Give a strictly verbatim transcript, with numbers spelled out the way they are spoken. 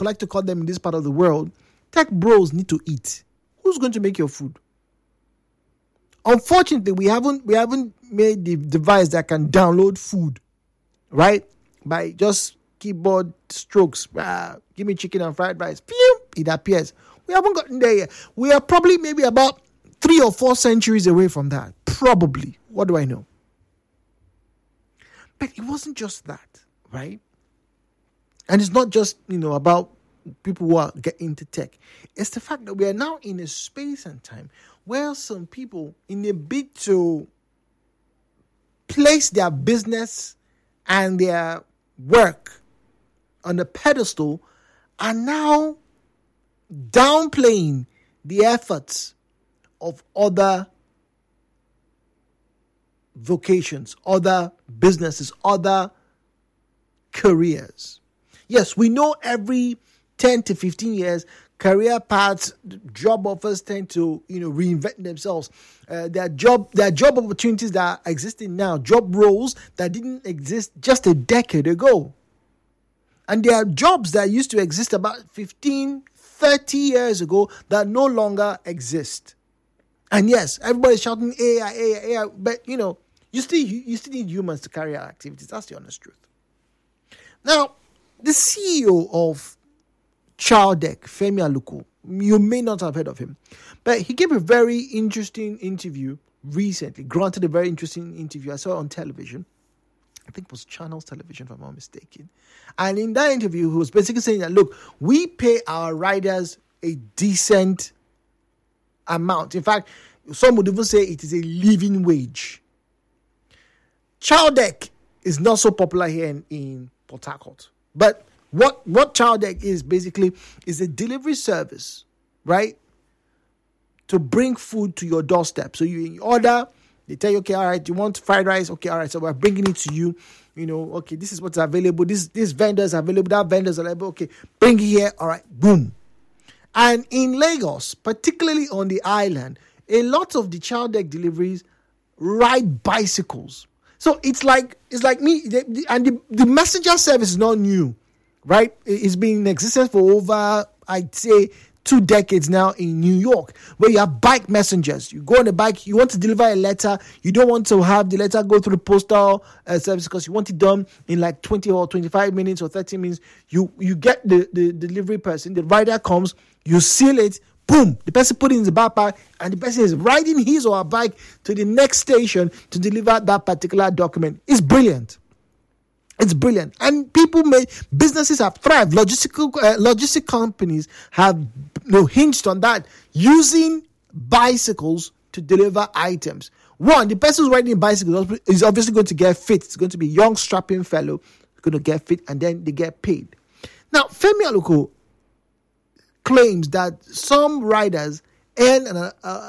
like to call them in this part of the world, tech bros need to eat. Who's going to make your food? Unfortunately, we haven't we haven't made the device that can download food, right? By just keyboard strokes. Ah, give me chicken and fried rice. Pew, it appears. We haven't gotten there yet. We are probably maybe about three or four centuries away from that. Probably. What do I know? But it wasn't just that, right? And it's not just, you know, about people who are getting into tech. It's the fact that we are now in a space and time where some people, in a bid to place their business and their work on a pedestal, are now downplaying the efforts of other vocations, other businesses, other careers. Yes, we know every ten to fifteen years, career paths, job offers tend to, you know, reinvent themselves. Uh, there are job, there are job opportunities that are existing now, job roles that didn't exist just a decade ago. And there are jobs that used to exist about fifteen, thirty years ago that no longer exist. And yes, everybody's shouting A I, A I, A I, but you know, you still you still need humans to carry out activities. That's the honest truth. Now, the C E O of Chaldec, Femi Aluko, you may not have heard of him, but he gave a very interesting interview recently, granted a very interesting interview. I saw it on television. I think it was Channels Television, if I'm not mistaken. And in that interview, he was basically saying that, look, we pay our riders a decent amount. In fact, some would even say it is a living wage. Chaldec is not so popular here in, in Port Harcourt. But what, what Chaldec is basically is a delivery service, right? To bring food to your doorstep. So you order, they tell you, okay, all right, you want fried rice? Okay, all right, so we're bringing it to you. You know, okay, this is what's available. This, this vendor's available. That vendor's available. Okay, bring it here. All right, boom. And in Lagos, particularly on the island, a lot of the Chaldec deliveries ride bicycles. So it's like it's like me, the, the, and the, the messenger service is not new, right? It's been in existence for over, I'd say, two decades now in New York, where you have bike messengers. You go on a bike, you want to deliver a letter, you don't want to have the letter go through the postal uh, service because you want it done in like twenty or twenty-five minutes or thirty minutes. You you get the, the delivery person, the rider comes, you seal it, boom, the person put it in the backpack, and the person is riding his or her bike to the next station to deliver that particular document. It's brilliant. It's brilliant. And people may, businesses have thrived. Logistical, uh, logistic companies have, you know, hinged on that, using bicycles to deliver items. One, the person who's riding a bicycle is obviously going to get fit. It's going to be a young, strapping fellow, going to get fit, and then they get paid. Now, Femi Aluko claims that some riders earn an, uh,